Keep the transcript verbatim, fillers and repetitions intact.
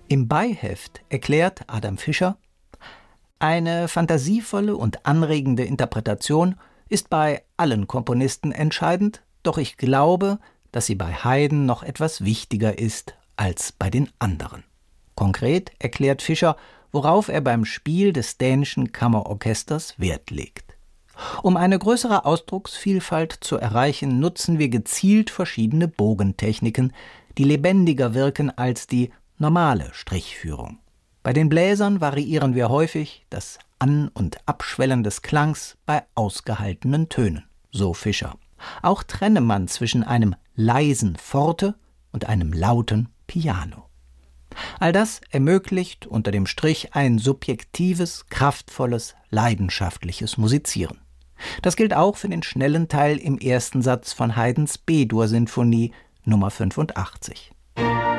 Im Beiheft erklärt Adam Fischer: Eine fantasievolle und anregende Interpretation ist bei allen Komponisten entscheidend, doch ich glaube, dass sie bei Haydn noch etwas wichtiger ist als bei den anderen. Konkret erklärt Fischer, worauf er beim Spiel des dänischen Kammerorchesters Wert legt. Um eine größere Ausdrucksvielfalt zu erreichen, nutzen wir gezielt verschiedene Bogentechniken, die lebendiger wirken als die normale Strichführung. Bei den Bläsern variieren wir häufig das An- und Abschwellen des Klangs bei ausgehaltenen Tönen, so Fischer. Auch trenne man zwischen einem leisen Forte und einem lauten Piano. All das ermöglicht unter dem Strich ein subjektives, kraftvolles, leidenschaftliches Musizieren. Das gilt auch für den schnellen Teil im ersten Satz von Haydns B-Dur-Sinfonie Nummer fünfundachtzig.